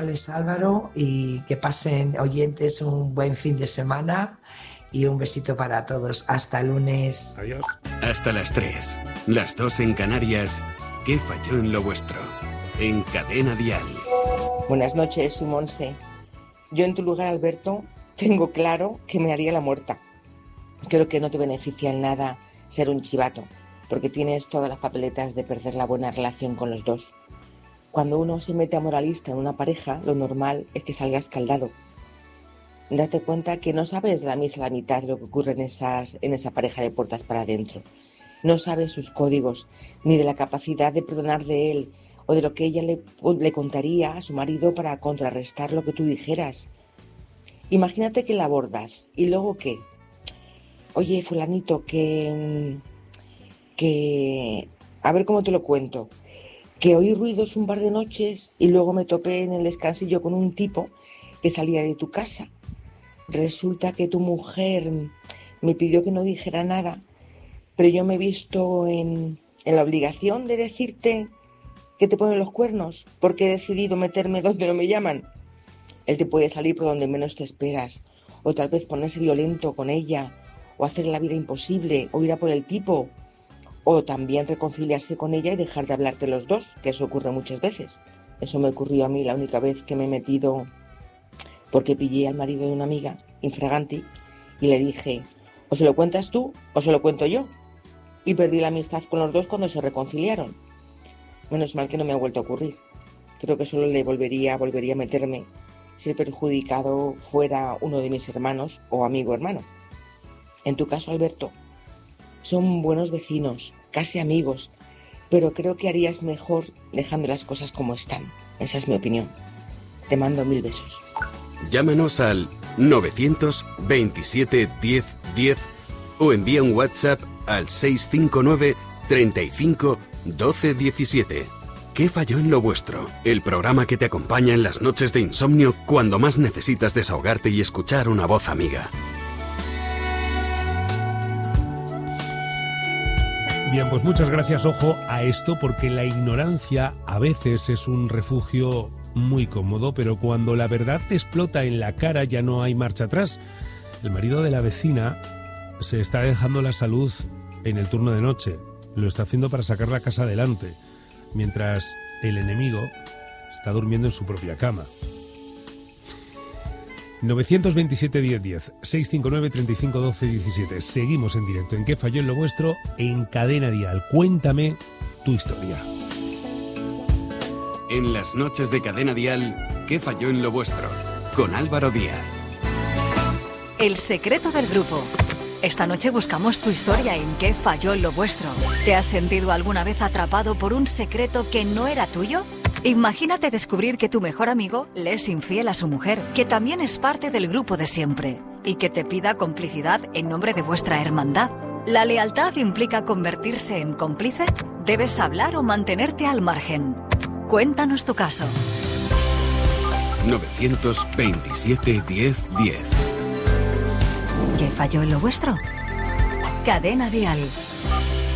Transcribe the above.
González Álvaro, y que pasen oyentes un buen fin de semana y un besito para todos. Hasta el lunes. Adiós. Hasta las 3, las 2 en Canarias. ¿Qué falló en lo vuestro? En Cadena Dial. Buenas noches, soy Monse. Yo en tu lugar, Alberto, tengo claro que me haría la muerta. Creo que no te beneficia en nada ser un chivato, porque tienes todas las papeletas de perder la buena relación con los dos. Cuando uno se mete a moralista en una pareja, lo normal es que salga escaldado. Date cuenta que no sabes de la misa a la mitad de lo que ocurre en esa pareja de puertas para adentro. No sabes sus códigos, ni de la capacidad de perdonar de él, o de lo que ella le contaría a su marido para contrarrestar lo que tú dijeras. Imagínate que la abordas, ¿y luego qué? Oye, fulanito, que... A ver cómo te lo cuento. Que oí ruidos un par de noches y luego me topé en el descansillo con un tipo que salía de tu casa. Resulta que tu mujer me pidió que no dijera nada, pero yo me he visto en la obligación de decirte que te ponen los cuernos porque he decidido meterme donde no me llaman. Él te puede salir por donde menos te esperas, o tal vez ponerse violento con ella, o hacer la vida imposible, o ir a por el tipo, o también reconciliarse con ella y dejar de hablarte los dos, que eso ocurre muchas veces. Eso me ocurrió a mí la única vez que me he metido, porque pillé al marido de una amiga, infraganti, y le dije, o se lo cuentas tú o se lo cuento yo. Y perdí la amistad con los dos cuando se reconciliaron. Menos mal que no me ha vuelto a ocurrir. Creo que solo le volvería a meterme si el perjudicado fuera uno de mis hermanos o amigo hermano. En tu caso, Alberto, son buenos vecinos, casi amigos, pero creo que harías mejor dejando las cosas como están. Esa es mi opinión. Te mando 1000 besos. Llámanos al 927 10 10 o envía un WhatsApp al 659 35 12 17. ¿Qué falló en lo vuestro? El programa que te acompaña en las noches de insomnio cuando más necesitas desahogarte y escuchar una voz amiga. Bien, pues muchas gracias. Ojo a esto, porque la ignorancia a veces es un refugio muy cómodo, pero cuando la verdad te explota en la cara ya no hay marcha atrás. El marido de la vecina se está dejando la salud en el turno de noche. Lo está haciendo para sacar la casa adelante, mientras el enemigo está durmiendo en su propia cama. 927 10 10, 659 35 12 17. Seguimos en directo en ¿Qué falló en lo vuestro? En Cadena Dial. Cuéntame tu historia. En las noches de Cadena Dial, ¿Qué falló en lo vuestro? Con Álvaro Díaz. El secreto del grupo. Esta noche buscamos tu historia en ¿Qué falló en lo vuestro? ¿Te has sentido alguna vez atrapado por un secreto que no era tuyo? Imagínate descubrir que tu mejor amigo le es infiel a su mujer, que también es parte del grupo de siempre, y que te pida complicidad en nombre de vuestra hermandad. ¿La lealtad implica convertirse en cómplice? ¿Debes hablar o mantenerte al margen? Cuéntanos tu caso. 927 10 10. ¿Qué falló en lo vuestro? Cadena Dial.